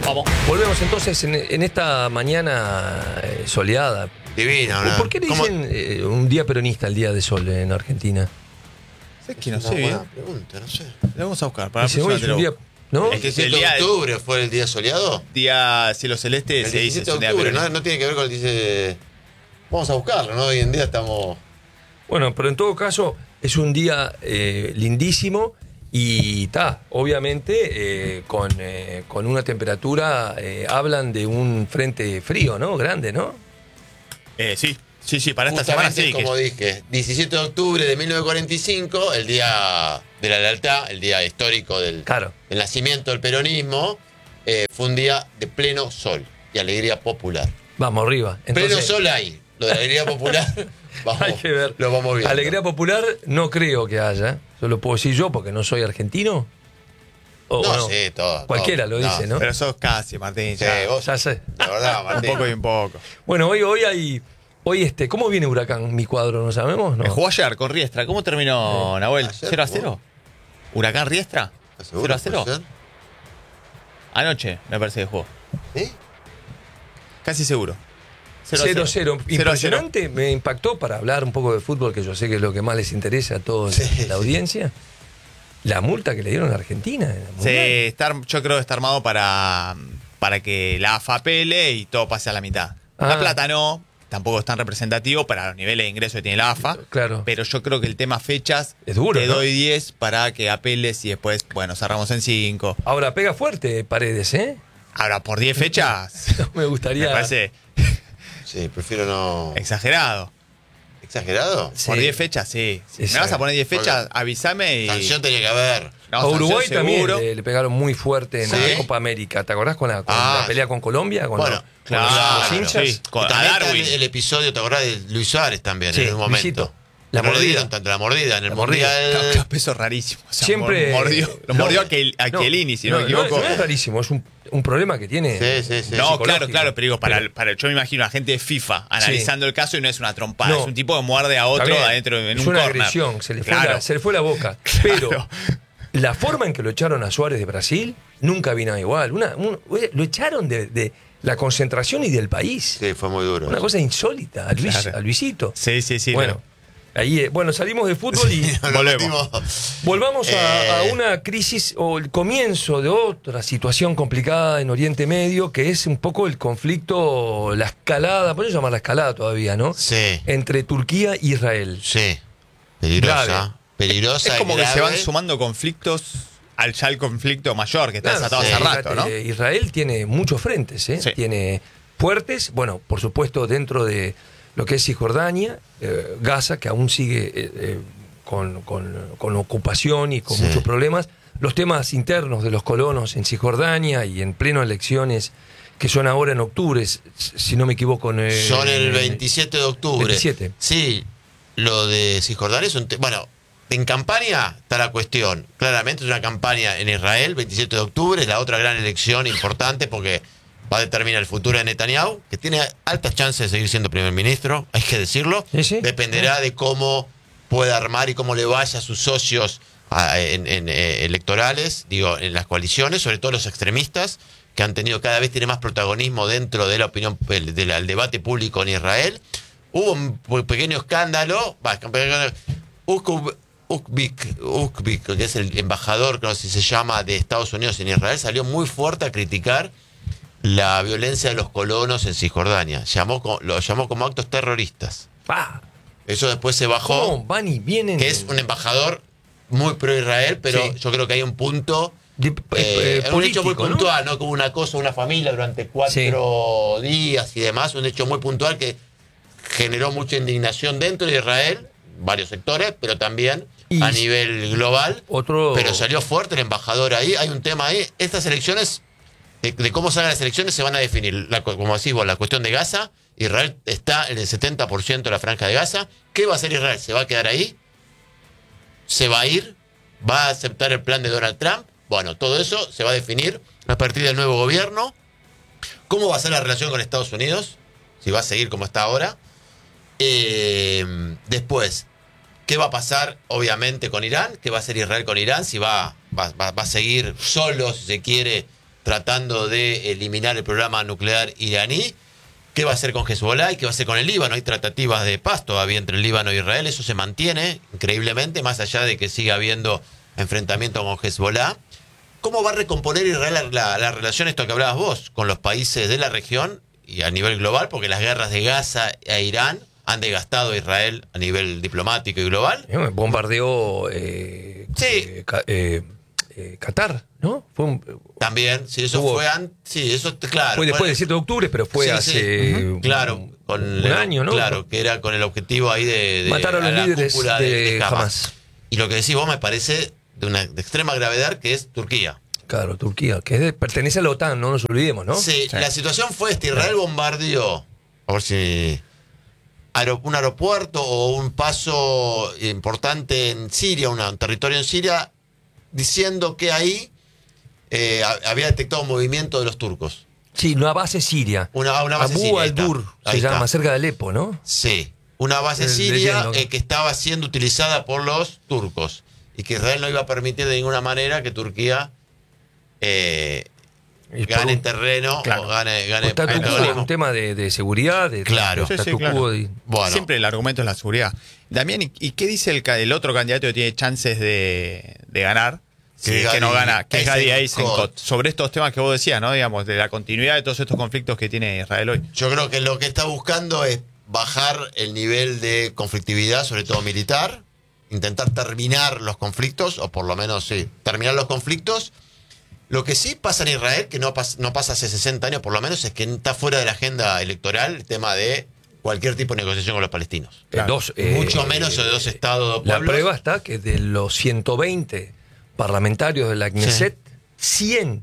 Vamos. Volvemos entonces en esta mañana soleada. Divino, ¿no? ¿Por qué le dicen un día peronista, el día de sol en Argentina? Es que no Es sé una bien. buena pregunta, no sé. Lo vamos a buscar. Para la Dicen, hoy próxima es un te lo- día, ¿no? Es que ¿El es el 17 de día, octubre fue el día soleado? día cielo celeste, El se dice. 17 es un de día octubre, peronista. no tiene que ver con el 17... Vamos a buscarlo, ¿no? Hoy en día estamos... Bueno, pero en todo caso es un día lindísimo y está, obviamente con una temperatura, hablan de un frente frío, ¿no? Grande, ¿no? Sí, para esta semana Justamente, sí. como dije, 17 de octubre de 1945, el día de la lealtad, el día histórico del nacimiento del peronismo, fue un día de pleno sol y alegría popular. Vamos arriba. Entonces, Pleno sol hay. Lo de la alegría popular, hay que ver. lo vamos viendo. Alegría popular no creo que haya. Eso lo puedo decir yo porque no soy argentino. O No, sí, todo. Cualquiera lo dice, ¿no? Pero sos casi, Martín. Sí, Ya. vos, Ya sé. la verdad, Un Martín. poco y un poco. Bueno, hoy hay... ¿cómo viene Huracán? Mi cuadro, ¿no sabemos? No. Jugó ayer con Riestra. ¿Cómo terminó, Nahuel? Ayer 0-0. ¿Huracán Riestra? ¿Estás seguro? 0-0. ¿Puede ser? Anoche me parece que jugó. ¿Sí? Casi seguro. 0-0. Impresionante, me impactó para hablar un poco de fútbol, que yo sé que es lo que más les interesa a toda la audiencia. La multa que le dieron a Argentina. en el Mundial. Yo creo que está armado para que la AFA apele y todo pase a la mitad. La plata no, tampoco es tan representativo para los niveles de ingreso que tiene la AFA. Claro. Pero yo creo que el tema fechas, Es duro, te ¿no? doy 10 para que apeles y después, bueno, cerramos en 5. Ahora pega fuerte Paredes, ¿eh? Ahora, por 10 fechas, No me gustaría. me parece Sí, prefiero no... exagerado. ¿Exagerado? Sí. Por 10 fechas, sí. Si Sí, me vas sí. a poner 10 fechas, Porque avísame y... Sanción tenía que haber. No, A Uruguay sanción también seguro. le pegaron muy fuerte en ¿Sí? la Copa América. ¿Te acordás con la pelea con Colombia? Con Bueno, los claro, hinchas. sí. Con Y también está Darwin. el episodio, ¿te acordás de Luis Suárez también Sí, en un momento? Luisito. La No le mordida. dieron tanto la mordida en el La mordida. Mundial. Claro, eso es rarísimo. O sea, Siempre. Lo mordió a Chiellini, si no me equivoco. No es rarísimo, es un problema que tiene. Sí. No, psicológico. claro, pero digo, yo me imagino a gente de FIFA analizando el caso y no es una trompada, No. es un tipo que muerde a otro Está bien. adentro en es un una corner. agresión, se le Claro. fue la boca. Claro. Pero la forma en que lo echaron a Suárez de Brasil nunca vi nada igual. Lo echaron de la concentración y del país. Sí, fue muy duro. Una cosa insólita, Claro. a Luisito. Sí. Bueno, ahí, salimos del fútbol y Volvemos. volvamos a una crisis o el comienzo de otra situación complicada en Oriente Medio, que es un poco el conflicto, la escalada, podemos llamar la escalada todavía, ¿no? Sí, Entre Turquía e Israel. sí. Peligrosa. Grave. Peligrosa. Es como y que se van grave. sumando conflictos al conflicto mayor que está Claro, desatado sí. hace rato, ¿no? Israel tiene muchos frentes, ¿eh? Sí. Tiene fuertes, bueno, por supuesto dentro de lo que es Cisjordania, Gaza, que aún sigue con ocupación y con Sí. muchos problemas, los temas internos de los colonos en Cisjordania y en pleno elecciones que son ahora en octubre, si no me equivoco. Son el 27 de octubre. 27. Sí, lo de Cisjordania es un tema. Bueno, en campaña está la cuestión. Claramente es una campaña en Israel, 27 de octubre, es la otra gran elección importante porque va a determinar el futuro de Netanyahu, que tiene altas chances de seguir siendo primer ministro, hay que decirlo. Sí. Dependerá de cómo pueda armar y cómo le vaya a sus socios electorales, digo, en las coaliciones, sobre todo los extremistas, que han tenido cada vez tiene más protagonismo dentro de la opinión, del debate público en Israel. Hubo un pequeño escándalo, Ukvik, que es el embajador, creo que así se llama, de Estados Unidos en Israel, salió muy fuerte a criticar la violencia de los colonos en Cisjordania. Lo llamó como actos terroristas. Eso después se bajó. ¿Cómo van y vienen? Que es un embajador muy pro-Israel, pero Sí. yo creo que hay un punto... un político, hecho muy ¿no? puntual, ¿no? Como una cosa, una familia durante 4 días y demás, un hecho muy puntual que generó mucha indignación dentro de Israel, varios sectores, pero también Y a nivel global. otro... Pero salió fuerte el embajador ahí, hay un tema ahí. Estas elecciones, de cómo salgan las elecciones, se van a definir, como decís vos, la cuestión de Gaza. Israel está en el 70% de la franja de Gaza. ¿Qué va a hacer Israel? ¿Se va a quedar ahí? ¿Se va a ir? ¿Va a aceptar el plan de Donald Trump? Bueno, todo eso se va a definir a partir del nuevo gobierno. ¿Cómo va a ser la relación con Estados Unidos? Si va a seguir como está ahora. Después, ¿qué va a pasar, obviamente, con Irán? ¿Qué va a hacer Israel con Irán? Si va a seguir solo, si se quiere, tratando de eliminar el programa nuclear iraní. ¿Qué va a hacer con Hezbollah y qué va a hacer con el Líbano? Hay tratativas de paz todavía entre el Líbano e Israel. Eso se mantiene increíblemente, más allá de que siga habiendo enfrentamiento con Hezbollah. ¿Cómo va a recomponer Israel la relación, esto que hablabas vos, con los países de la región y a nivel global? Porque las guerras de Gaza e Irán han desgastado a Israel a nivel diplomático y global. Bombardeó Qatar, ¿no? También, sí, eso fue antes. Sí, eso, claro. Fue después del 7 de octubre, pero fue hace claro, con un año, ¿no? Claro, que era con el objetivo ahí de matar a los líderes cúpula de Hamas. Hamas. Y lo que decís vos me parece de extrema gravedad, que es Turquía. Claro, Turquía, que pertenece a la OTAN, no nos olvidemos, ¿no? Sí, la situación fue esta: Israel bombardeó, a ver si un aeropuerto o un paso importante en Siria, un territorio en Siria, diciendo que ahí había detectado un movimiento de los turcos. Sí, una base siria. Una base Abu siria. al-Dur se llama, cerca de Alepo, ¿no? Sí, una base siria que estaba siendo utilizada por los turcos y que Israel no iba a permitir de ninguna manera que Turquía gane terreno, claro, o gane un tema de seguridad, claro. Claro. Bueno. Siempre el argumento es la seguridad. Damián, ¿y qué dice el otro candidato que tiene chances de ganar? Que no gana, que es Gadi Eisenkot, sobre estos temas que vos decías, ¿no? Digamos, de la continuidad de todos estos conflictos que tiene Israel hoy. Yo creo que lo que está buscando es bajar el nivel de conflictividad, sobre todo militar, intentar terminar los conflictos, o por lo menos, sí, terminar los conflictos. Lo que sí pasa en Israel, que no pasa hace 60 años por lo menos, es que está fuera de la agenda electoral el tema de cualquier tipo de negociación con los palestinos. Claro. Mucho menos de dos estados, dos la pueblos. prueba está que de los 120 parlamentarios de la Knesset, 100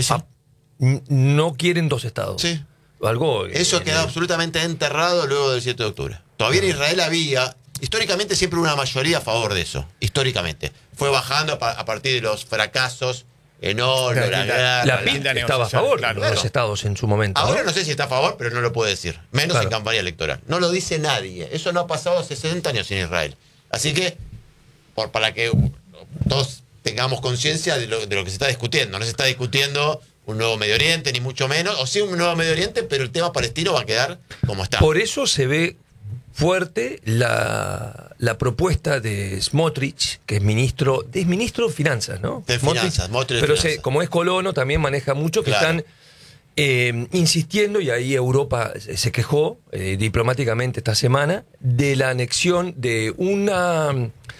no quieren dos estados. Sí. Algo, eso queda absolutamente enterrado luego del 7 de octubre. Todavía en Israel había, históricamente, siempre una mayoría a favor de eso. Históricamente. Fue bajando a partir de los fracasos enormes, la guerra. La PIT estaba a favor de los estados en su momento. Ahora no sé si está a favor, pero no lo puede decir. Menos en campaña electoral. No lo dice nadie. Eso no ha pasado hace 60 años en Israel. Así que, para que todos tengamos conciencia de lo que se está discutiendo. No se está discutiendo un nuevo Medio Oriente, ni mucho menos. O sí, un nuevo Medio Oriente, pero el tema palestino va a quedar como está. Por eso se ve fuerte la propuesta de Smotrich, que es ministro de Finanzas, ¿no? De Finanzas, Smotrich de pero Finanzas. Como es colono, también maneja mucho, que están insistiendo, y ahí Europa se quejó diplomáticamente esta semana, de la anexión, de una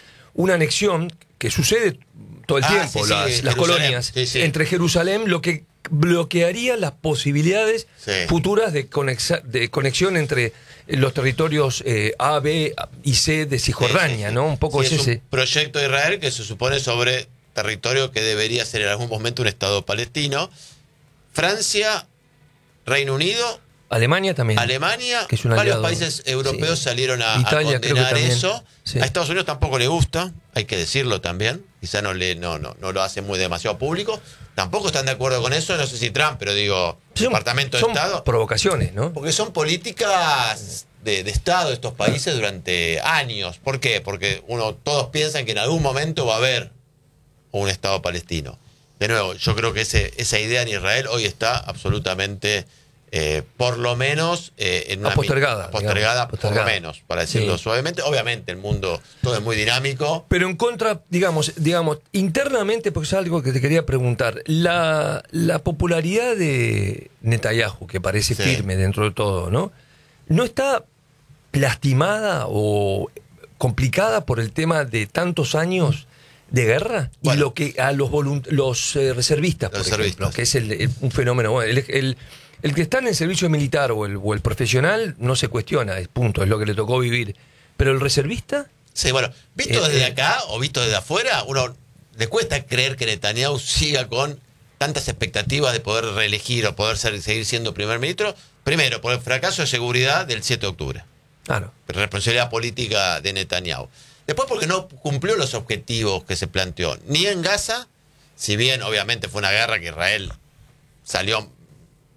anexión que sucede todo el tiempo, las colonias, entre Jerusalén, lo que bloquearía las posibilidades futuras de conexión entre los territorios A, B y C de Cisjordania, ¿no? Un poco es ese. Un proyecto de Israel que se supone sobre territorio que debería ser en algún momento un Estado palestino. Francia, Reino Unido, Alemania también. Alemania, que es un varios aliado, países europeos salieron a Italia, condenar creo que eso. Sí. A Estados Unidos tampoco le gusta, hay que decirlo también. Quizá no lo hace muy demasiado público. Tampoco están de acuerdo con eso, no sé si Trump, pero digo, Departamento de Estado. Son provocaciones, ¿no? Porque son políticas de Estado de estos países durante años. ¿Por qué? Porque todos piensan que en algún momento va a haber un Estado palestino. De nuevo, yo creo que esa idea en Israel hoy está absolutamente, por lo menos, en una postergada, por lo menos, para decirlo suavemente. Obviamente el mundo todo es muy dinámico. Pero en contra, digamos, internamente, porque es algo que te quería preguntar, la popularidad de Netanyahu, que parece firme dentro de todo, ¿no está lastimada o complicada por el tema de tantos años de guerra? Bueno, y lo que a los reservistas, por ejemplo, que es un fenómeno. Bueno, el que está en el servicio militar o el profesional no se cuestiona, es punto, es lo que le tocó vivir. Pero el reservista... Sí, bueno, visto desde acá o visto desde afuera, uno le cuesta creer que Netanyahu siga con tantas expectativas de poder reelegir o poder seguir siendo primer ministro. Primero, por el fracaso de seguridad del 7 de octubre. Claro. Responsabilidad política de Netanyahu. Después porque no cumplió los objetivos que se planteó. Ni en Gaza, si bien obviamente fue una guerra que Israel salió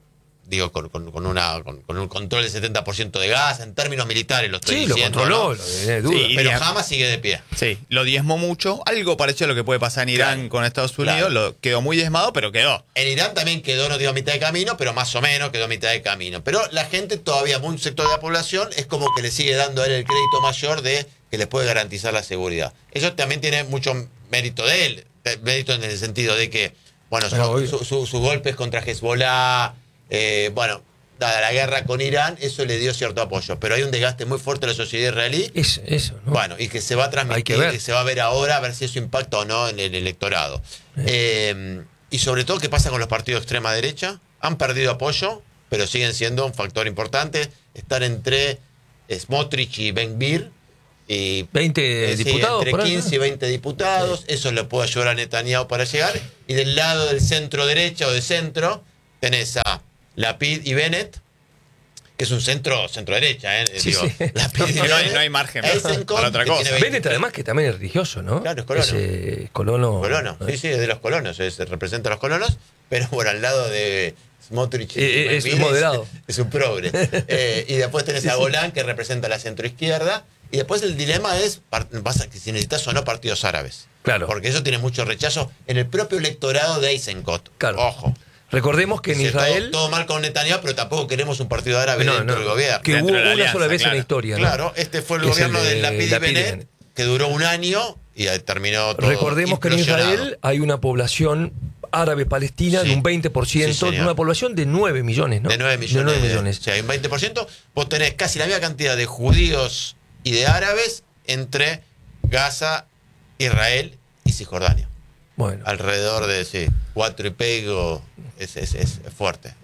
digo, con un control del 70% de Gaza, en términos militares lo estoy diciendo. Sí, lo controló, ¿no? duda. Sí, pero Hamas sigue de pie. Sí, lo diezmó mucho. Algo parecido a lo que puede pasar en Irán con Estados Unidos. Lo quedó muy diezmado, pero quedó. En Irán también quedó, no digo a mitad de camino, pero más o menos quedó a mitad de camino. Pero la gente todavía, un sector de la población, es como que le sigue dando a él el crédito mayor de que les puede garantizar la seguridad. Eso también tiene mucho mérito de él. Mérito en el sentido de que, bueno, sus golpes contra Hezbollah, dada la guerra con Irán, eso le dio cierto apoyo. Pero hay un desgaste muy fuerte de la sociedad israelí. Eso, ¿no? Bueno, y que se va a transmitir, que se va a ver ahora, a ver si eso impacta o no en el electorado. Y sobre todo, ¿qué pasa con los partidos de extrema derecha? Han perdido apoyo, pero siguen siendo un factor importante. Están entre Smotrich y Ben Gvir. Y 20 diputados. Entre 15 y 20 diputados. Sí. Eso le puede ayudar a Netanyahu para llegar. Y del lado del centro derecha o de centro, tenés a Lapid y Bennett, que es un centro derecha, Sí. Lapid y no hay margen para otra cosa. Bennett, además, que también es religioso, ¿no? Claro, es colono. Colono. Sí, es de los colonos, representa a los colonos, pero bueno, al lado de Smotrich es un moderado. Es un progre. Y después tenés a Golán, que representa la centroizquierda. Y después el dilema es que si necesitas o no partidos árabes. Claro. Porque eso tiene mucho rechazo en el propio electorado de Eisenkot. Claro. Ojo. Recordemos que en Israel... Todo mal con Netanyahu, pero tampoco queremos un partido árabe dentro del gobierno. Que hubo una sola vez en la historia. Claro, este fue el gobierno de Lapid y Bennett, que duró un año y terminó todo. Recordemos que en Israel hay una población árabe palestina de un 20%, de una población de 9 millones, ¿no? De 9 millones. O sea, hay un 20%. Vos tenés casi la misma cantidad de judíos y de árabes entre Gaza, Israel y Cisjordania. Bueno. Alrededor de 4 y pego, es fuerte.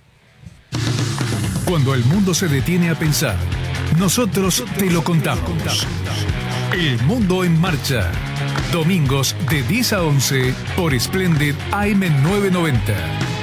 Cuando el mundo se detiene a pensar, nosotros te lo contamos. El Mundo en Marcha. Domingos de 10 a 11 por Splendid AM 990.